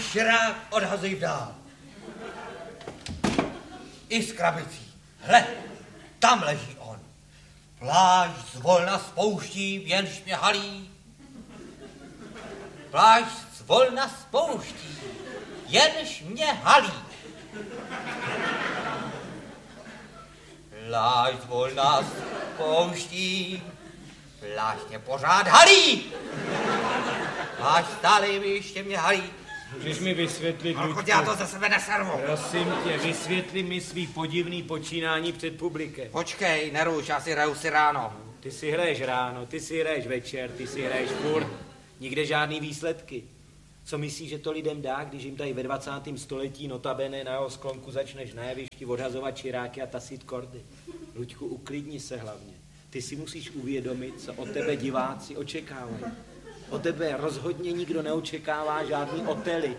širák odhazuj dál. I s krabicí. Hle, tam leží on. Plášť zvolna spouští, jenž mě halí. Plášť zvolna spouští, jenž mě halí. Plášť zvolna spouští, plášť mě pořád halí. Plášť stále ještě mě halí. Můžeš mi vysvětlit, Luďku? Já to za sebe neservu. Prosím tě, vysvětli mi svý podivný počínání před publikem. Počkej, neruš, já si hraju si ráno. Ty si hraješ ráno, ty si hraješ večer, ty si hraješ furt. Nikde žádný výsledky. Co myslíš, že to lidem dá, když jim tady ve 20. století notabene na jeho sklonku začneš na jevišti odhazovat čiráky a tasit kordy? Luďku, uklidni se hlavně. Ty si musíš uvědomit, co od tebe diváci očekávají. Od tebe rozhodně nikdo neočekává žádný Otely.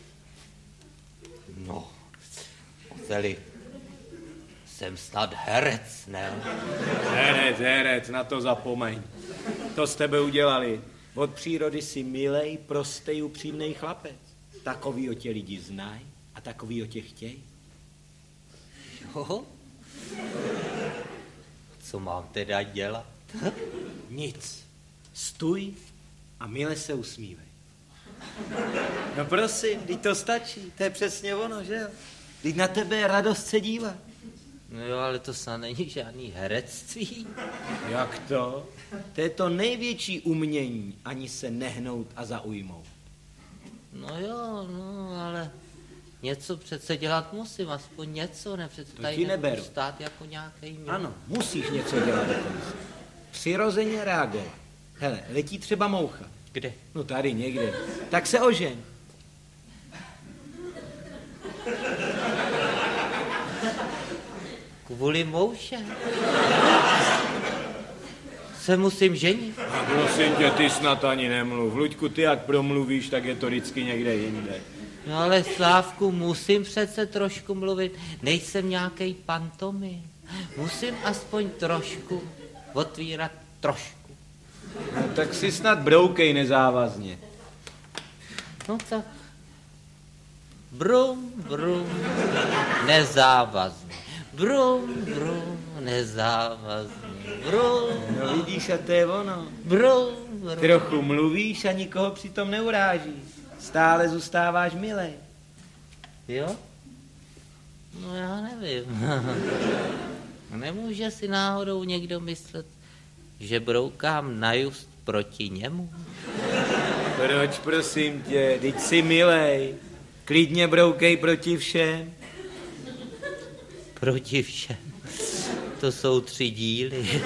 No, Otely, jsem snad herec, ne? Herec, na to zapomeň. To z tebe udělali. Od přírody si milej, prostej, upřímnej chlapec. Takovýho tě lidi znají a takovýho tě chtějí. Jo? Co mám teda dělat? Nic. Stůj a mile se usmívej. No prosím, teď to stačí. To je přesně ono, že jo? Teď na tebe je radost se dívat. No jo, ale to snad není žádný herectví. Jak to? To je to největší umění, ani se nehnout a zaujmout. No jo, no, ale něco přece dělat musím, aspoň něco, ne přece tady ti neberu. Stát jako nějaký měl. Ano, musíš něco dělat dokonce. Přirozeně reagovat. Hele, letí třeba moucha. Kde? No tady někde. Tak se ožeň. Kvůli mouše. Se musím ženit. A prosím tě, ty snad ani nemluv. Luďku, ty jak promluvíš, tak je to vždycky někde jinde. No ale Slávku, musím přece trošku mluvit. Nejsem nějaký pantomim. Musím aspoň trošku otvírat trošku. No, tak si snad broukej nezávazně. No tak. Brum, brum, nezávazně. Brum, brum, nezávazně. Brum. No vidíš, a to je ono. Brum, brum. Trochu mluvíš a nikoho přitom neurážíš. Stále zůstáváš milej. Jo? No já nevím. Nemůže si náhodou někdo myslet, že broukám na just proti němu? Proč, prosím tě, teď si milej. Klidně broukej proti všem. Proti všem. To jsou 3 díly.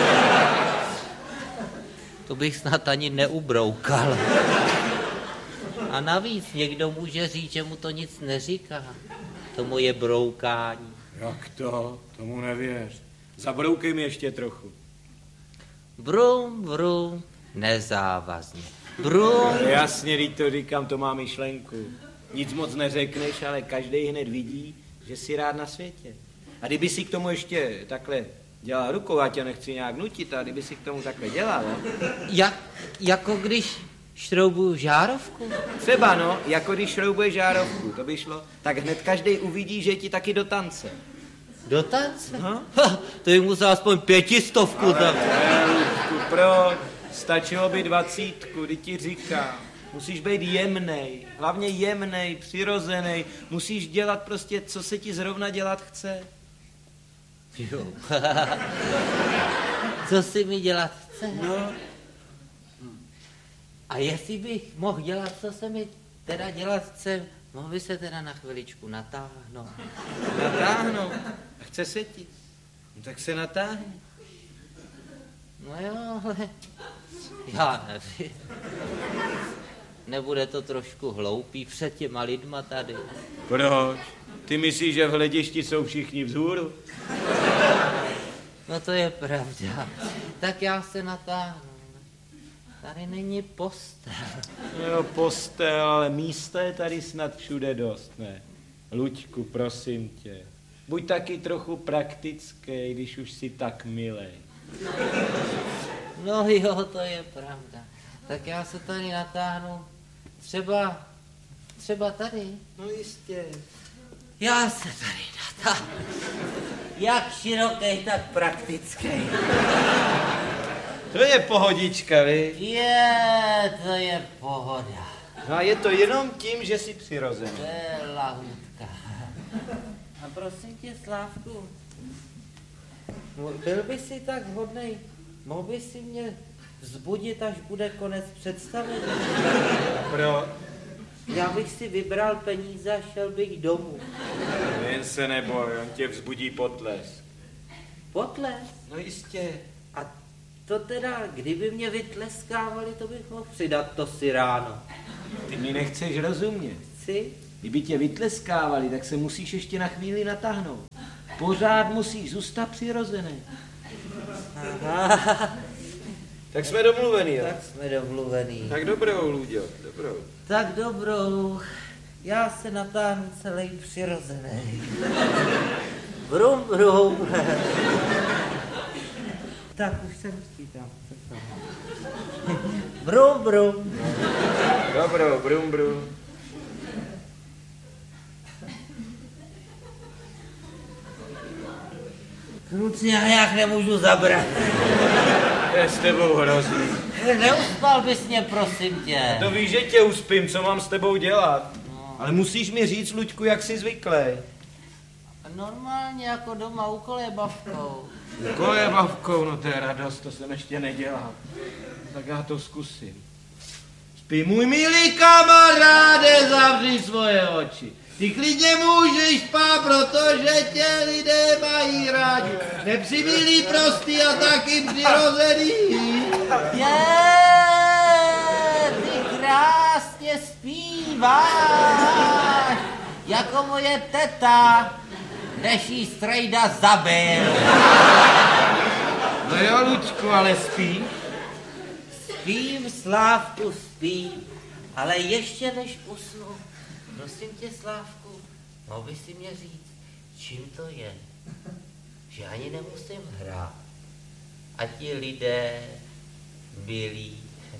To bych snad ani neubroukal. A navíc někdo může říct, že mu to nic neříká. To moje broukání. Jak to? Tomu nevěř. Zabroukej mi ještě trochu. Brum, brum, nezávazně. Brum. Jasně, teď to říkám, to má myšlenku. Nic moc neřekneš, ale každý hned vidí, že jsi rád na světě. A kdyby si k tomu ještě takhle dělal rukou, já tě nechci nějak nutit, a kdyby si k tomu takhle dělal, Jako když šroubuju žárovku? Třeba no, jako když šroubuješ žárovku, to by šlo, tak hned každý uvidí, že je ti taky do tance. Do tance? Aha. To jim musel aspoň 500. Ale Luďku, proč? Stačilo by 20, kdy ti říkám. Musíš být jemnej, hlavně jemnej, přirozenej. Musíš dělat prostě, co se ti zrovna dělat chce. Jo. Co si mi dělat chce? No. A jestli bych mohl dělat, co se mi teda dělat chce, mohl by se teda na chviličku natáhnout. Natáhnout? A chce se ti? No tak se natáhni. No jo, ale já nevím. Nebude to trošku hloupý před těma lidma tady? Proč? Ty myslíš, že v hledišti jsou všichni vzhůru? No to je pravda. Tak já se natáhnu. Tady není postel. Jo, postel, ale místa je tady snad všude dost, ne? Luďku, prosím tě, buď taky trochu praktický, když už si tak milej. No jo, to je pravda. Tak já se tady natáhnu třeba třeba tady. No jistě. Já se tady natáhnu. Jak široký, tak praktický. To je pohodička, vy. To je pohoda. No a je to jenom tím, že jsi přirozený. To je lahůdka. A prosím tě, Slávku, byl by si tak hodnej, mohl by si mě vzbudit, až bude konec představy? Proč? Já bych si vybral peníze a šel bych domů. Jen se neboj, on tě vzbudí potlesk. Potles? No jistě. A to teda, kdyby mě vytleskávali, to bych mohl přidat to si ráno. Ty mi nechceš rozumět. Chci? Kdyby tě vytleskávali, tak se musíš ještě na chvíli natáhnout. Pořád musíš zůstat přirozený. Aha. Tak jsme domluvený, jo? Tak jsme domluvený. Tak dobrou, Luďo, dobrou. Tak dobrou. Já se natáhnu celý přirozený. Brum, brum. Tak už jsem sčítal. Brum, brum. Dobrou, brum, brum. Kluci, já nějak nemůžu zabrat. Je s tebou hrozný. Neuspal bys mě, prosím tě. To víš, že tě uspím, co mám s tebou dělat. No. Ale musíš mi říct, Luďku, jak jsi zvyklý. Normálně jako doma u kolébavkou. U kolébavkou, no to je radost, to jsem ještě nedělal. Tak já to zkusím. Spí, můj milý kamaráde, zavři svoje oči. Ty klidně můžeš spát, protože tě lidé mají rádi. Nepřibilí prostý a taky přirozený. Ty krásně zpíváš, jako moje teta, než jí strejda zabil. No jo, Luďku, ale spí? Spím, Slávku, spím, ale ještě než usnu, prosím tě, Slávku, mohl by si mě říct, čím to je, že ani nemusím hrát a ti lidé milí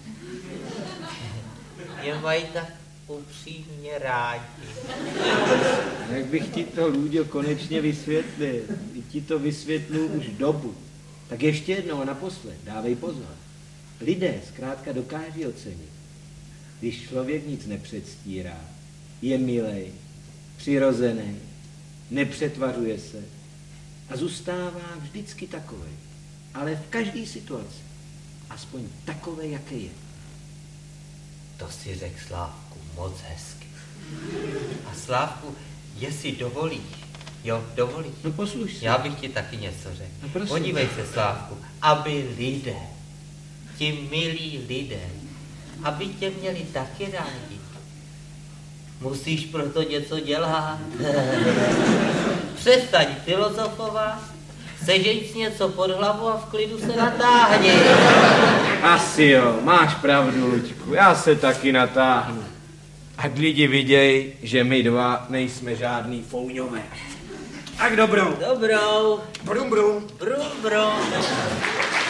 mě mají tak upřímně rádi. Jak bych ti to, Luďo, konečně vysvětlil. I ti to vysvětlil už dobu. Tak ještě jednou a naposled, dávej pozor. Lidé zkrátka dokáží ocenit, když člověk nic nepředstírá, je milej, přirozený, nepřetvařuje se a zůstává vždycky takovej, ale v každé situaci, aspoň takovej, jaký je. To si řekl, Slávku, moc hezky. A Slávku, jestli dovolíš, dovolíš. No posluš se. Já bych ti taky něco řekl. No prosím. Podívej se, Slávku, aby lidé, ti milí lidé, aby tě měli taky rádi, musíš proto něco dělat. Přestaň filozofovat, sežeň si něco pod hlavu a v klidu se natáhni. Asi jo, máš pravdu, Luďku, já se taky natáhnu. Ať lidi viděj, že my dva nejsme žádný fouňové. Tak dobrou. Dobrou. Brum, brum. Brum, brum.